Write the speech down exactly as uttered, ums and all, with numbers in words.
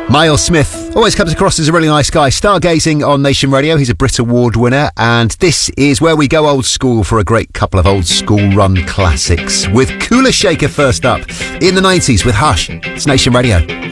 Miles Smith always comes across as a really nice guy. Stargazing on Nation Radio. He's a Brit Award winner, and this is where we go old school for a great couple of old school run classics with Kula Shaker first up in the nineties with Hush. It's Nation Radio.